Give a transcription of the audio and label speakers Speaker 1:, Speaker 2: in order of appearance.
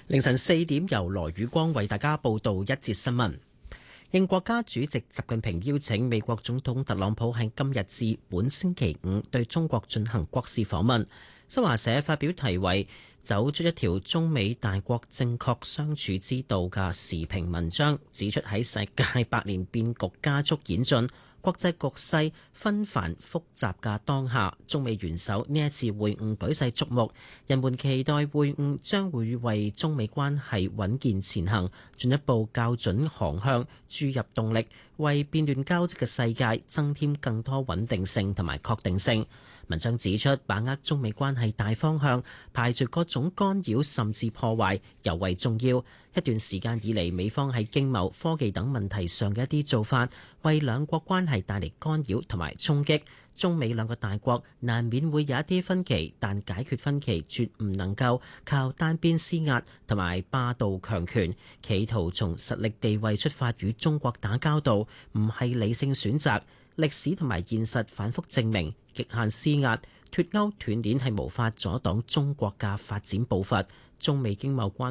Speaker 1: 凌晨4點，由羅宇光為大家報道一節新聞。應國家主席習近平邀請，美國總統特朗普喺今日至本星期五對中國進行國事訪問。新華社發表題為《走出一條中美大國正確相處之道》嘅時評文章，指出喺世界百年變局加速演進、國際局勢紛繁複雜嘅當下，中美元首呢一次會晤舉世矚目，人們期待會晤將會為中美關係穩健前行進一步校準航向注入動力，為變亂交織嘅世界增添更多穩定性同埋確定性。文章指出，把握中美關係大方向，排除各種干擾甚至破壞，尤為重要。一段時間以嚟，美方喺經貿、科技等問題上嘅一啲做法，為兩國關係帶嚟干擾同埋衝擊。中美兩個大國難免會有一啲分歧，但解決分歧絕唔能夠靠單邊施壓同埋霸道強權，企圖從實力地位出發與中國打交道，唔係理性選擇。歷史同埋現實反覆證明，極限施壓、脫鈎斷鏈係無法阻擋中國嘅發展步伐。中美經貿關